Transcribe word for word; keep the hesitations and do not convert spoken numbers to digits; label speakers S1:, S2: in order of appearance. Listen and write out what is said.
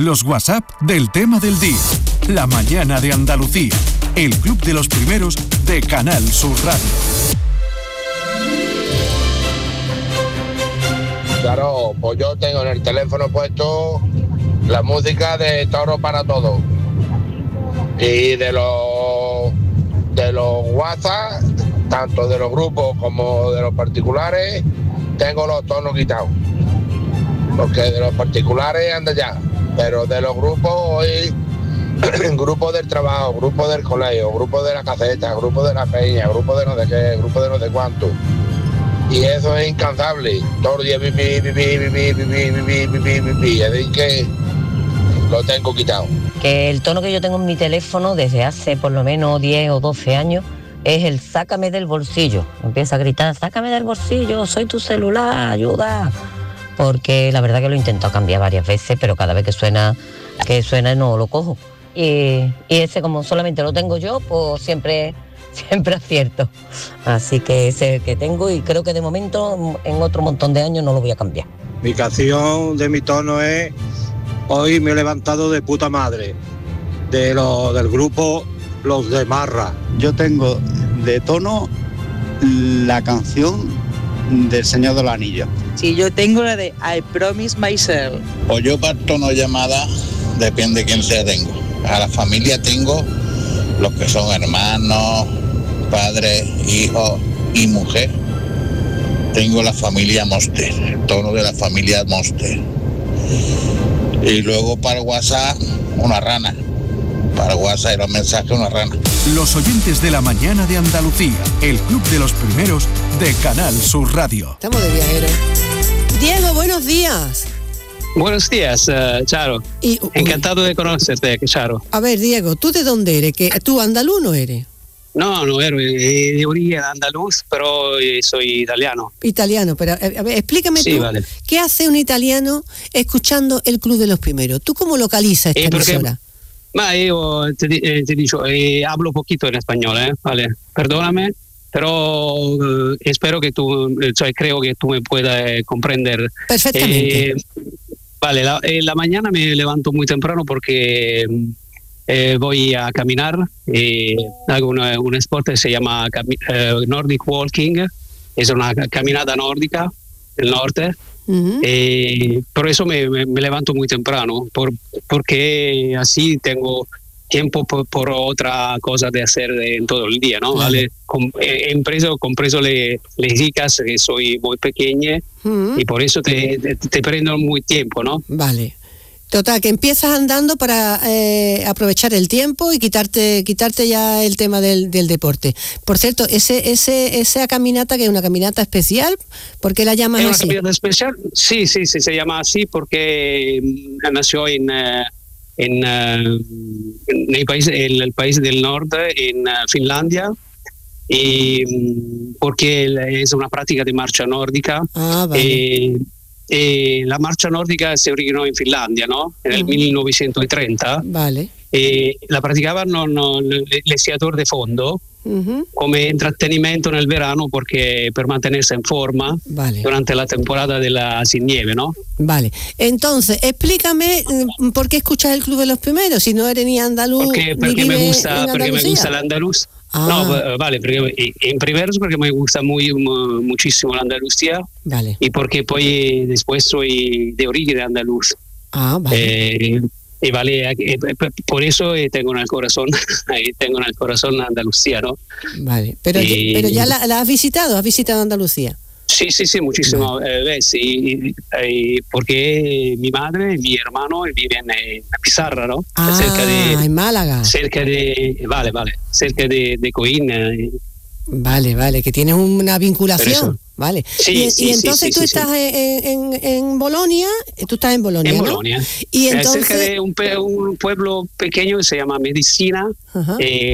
S1: los WhatsApp del tema del día. La mañana de Andalucía. El club de los primeros de Canal Sur Radio.
S2: Claro, pues yo tengo en el teléfono puesto la música de Toro para Todos. Y de los de los WhatsApp, tanto de los grupos como de los particulares, tengo los tonos quitados. Porque de los particulares anda ya, pero de los grupos hoy, grupo del trabajo, grupo del colegio, grupo de la caseta, grupo de la peña, grupo de no sé qué, grupo de no sé cuánto. Y eso es incansable. Todo el día pipi, pipi, pipi, pipi, pipi, pipi, pipi. Es decir que lo tengo quitado.
S3: Que el tono que yo tengo en mi teléfono desde hace por lo menos diez o doce años es el sácame del bolsillo. Empieza a gritar, sácame del bolsillo, soy tu celular, ayuda. Porque la verdad que lo he intentado cambiar varias veces, pero cada vez que suena, que suena no lo cojo. Y, y ese como solamente lo tengo yo, pues siempre, siempre acierto. Así que ese que tengo y creo que de momento en otro montón de años no lo voy a cambiar.
S4: Mi canción de mi tono es Hoy me he levantado de puta madre, de lo, del grupo Los de Marra.
S5: Yo tengo de tono la canción del Señor de los Anillos.
S6: Sí, yo tengo la de I Promise Myself.
S7: O yo para tono llamada, depende de quién sea tengo. A la familia tengo los que son hermanos, padres, hijos y mujer. Tengo la familia Monster, el tono de la familia Monster. Y luego para WhatsApp, una rana. Para WhatsApp y los mensajes, una rana.
S1: Los oyentes de la mañana de Andalucía, el club de los primeros de Canal Sur Radio.
S8: Estamos de viajeros. Diego, buenos días.
S9: Buenos días, uh, Charo.
S8: Y,
S9: Encantado de conocerte, Charo.
S8: A ver, Diego, ¿tú de dónde eres? ¿Que tú andaluz no eres?
S9: No, no ero de origen andaluz, pero soy italiano.
S8: Italiano, pero a ver, explícame
S9: sí,
S8: tú,
S9: vale.
S8: ¿qué hace un italiano escuchando el Club de los Primeros? ¿Tú cómo localizas esta
S9: eh, porque,
S8: emisora?
S9: Ma io te, eh, te digo, eh, hablo poquito en español, eh, vale, perdóname, pero eh, espero que tú, eh, cioè, creo que tú me puedas eh, comprender.
S8: Perfectamente.
S9: Eh, vale, la, eh, la mañana me levanto muy temprano porque eh, voy a caminar, eh, hago una, un sport que se llama eh, Nordic Walking, es una caminata nórdica del norte. Uh-huh. Eh, por eso me, me, me levanto muy temprano, por, porque así tengo tiempo por, por otra cosa de hacer en todo el día, ¿no? Uh-huh. ¿Vale? Com, he compreso, compreso le, le chicas que soy muy pequeña uh-huh. y por eso te, te, te prendo muy tiempo, ¿no?
S8: Vale. Total, que empiezas andando para eh, aprovechar el tiempo y quitarte quitarte ya el tema del, del deporte. Por cierto, ese ese esa caminata, que es una caminata especial, ¿por qué la llamas
S9: así? ¿Es una
S8: así?
S9: caminata especial? Sí, sí, sí, se llama así porque nació en, en, en, el, país, en el país del norte, en Finlandia, y porque es una práctica de marcha nórdica.
S8: Ah, vale.
S9: Eh, Eh, la marcia nordica si originò in Finlandia, no? Nel uh-huh. millenovecentotrenta.
S8: Vale.
S9: E la praticavano no, le, le sciatori de fondo uh-huh. come intrattenimento nel verano porque per mantenerse en forma
S8: vale.
S9: durante la temporada de la sin nieve, ¿no?
S8: Vale. Entonces, explícame por qué escuchas el Club de los Primeros si no eres ni andaluz
S9: porque,
S8: ni
S9: porque
S8: vive
S9: me gusta,
S8: en
S9: porque me gusta el andaluz. Ah. No, vale, porque en primero porque me gusta muy muchísimo la Andalucía
S8: vale.
S9: y porque poi después soy de origen andaluz.
S8: Ah, vale.
S9: Eh, y vale, eh, por eso eh, tengo en el corazón, tengo en el corazón Andalucía, ¿no?
S8: Vale, pero, y, pero ya la, la has visitado, has visitado Andalucía.
S9: Sí, sí, sí, muchísimas vale. eh, veces, y, y, porque mi madre y mi hermano viven en Pizarra, ¿no?
S8: Ah,
S9: cerca de,
S8: en Málaga.
S9: Cerca de, vale, vale, cerca de, de Coín. Eh.
S8: Vale, vale, que tienes una vinculación, vale.
S9: Sí,
S8: y,
S9: sí,
S8: y entonces
S9: sí,
S8: tú
S9: sí,
S8: estás
S9: sí.
S8: En, en, en Bolonia, tú estás en Bolonia,
S9: En
S8: ¿no?
S9: Bolonia.
S8: Y entonces...
S9: cerca de un, un pueblo pequeño que se llama Medicina.
S8: Uh-huh.
S9: eh,